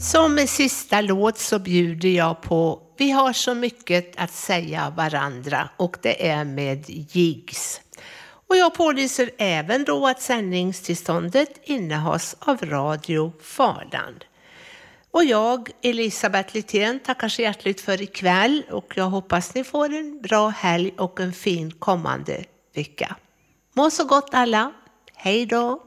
Som sista låt så bjuder jag på Vi har så mycket att säga varandra och det är med Jigs. Och jag pålyser även då att sändningstillståndet innehas av Radio Farland. Och jag, Elisabeth Littén, tackar så hjärtligt för ikväll och jag hoppas ni får en bra helg och en fin kommande vecka. Må så gott alla. Hej då!